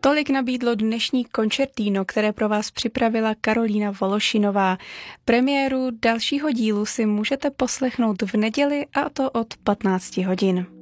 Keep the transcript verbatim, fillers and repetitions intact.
Tolik nabídlo dnešní koncertino, které pro vás připravila Karolína Vološinová. Premiéru dalšího dílu si můžete poslechnout v neděli, a to od patnácti hodin.